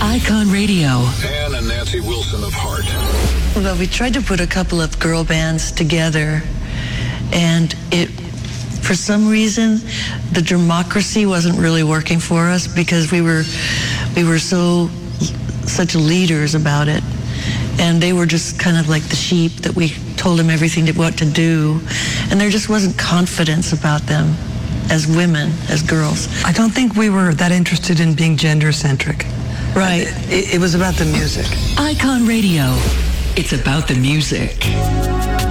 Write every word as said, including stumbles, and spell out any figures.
Icon Radio. Ann and Nancy Wilson of Heart. Well, we tried to put a couple of girl bands together, and it, for some reason, the democracy wasn't really working for us because we were, we were so, such leaders about it. And they were just kind of like the sheep that we told them everything to, what to do. And there just wasn't confidence about them as women, as girls. I don't think we were that interested in being gender-centric. Right. It, it was about the music. Icon Radio. It's about the music.